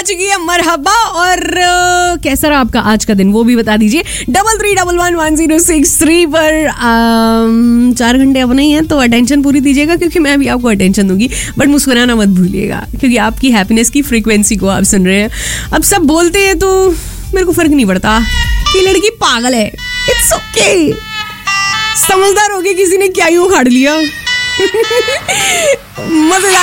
चुकी है मरहबा। और कैसा रहा आपका आज का दिन वो भी बता दीजिए 33111063 पर। 4 घंटे अब नहीं है तो अटेंशन पूरी दीजिएगा, क्योंकि मैं भी आपको अटेंशन दूंगी, बट मुस्कुराना मत भूलिएगा, क्योंकि आपकी हैप्पीनेस की फ्रीक्वेंसी को आप सुन रहे हैं। अब सब बोलते हैं तो मेरे को फर्क नहीं पड़ता कि लड़की पागल है, इट्स ओके। समझदार हो के किसी ने क्या ही उखाड़ लिया। मजेदार